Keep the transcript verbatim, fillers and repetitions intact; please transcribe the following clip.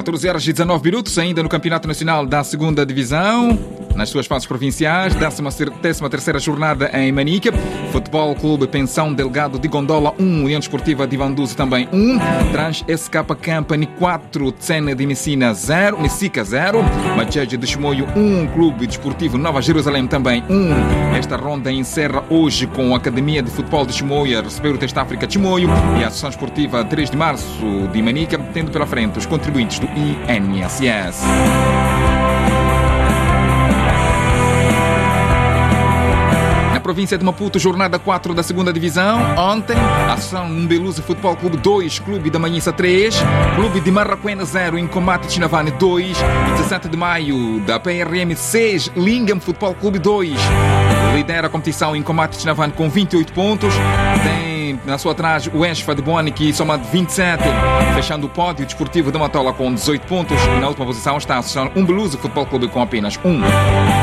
catorze horas e dezanove minutos, ainda no Campeonato Nacional da segunda Divisão, nas suas fases provinciais, décima terceira jornada em Manica. Futebol Clube Pensão Delgado de Gondola um, União Desportiva de Vanduzi também um, Trans S K Company quatro, Tsene de Messina zero, Messica zero, Macheja de Chimoio um, Clube Desportivo Nova Jerusalém também um. Esta ronda encerra hoje com a Academia de Futebol de Chimoio a receber o Teste África Chimoio e a Associação Esportiva três de março de Manica, tendo pela frente os contribuintes do I N S S. Província de Maputo, jornada quatro da segunda Divisão. Ontem, ação Mbeluzi Futebol Clube dois, Clube da Manhissa três, Clube de Marraquena zero, em Combate Chinavane dois, dezessete de maio da P R M seis, Lingam Futebol Clube dois. Lidera a competição em Combate Chinavane com vinte e oito pontos. Tem na sua atrás o Esfa de Boane, que soma vinte e sete, fechando o pódio desportivo de Matola com dezoito pontos. E na última posição está a Associação Mbeluzi Futebol Clube com apenas um.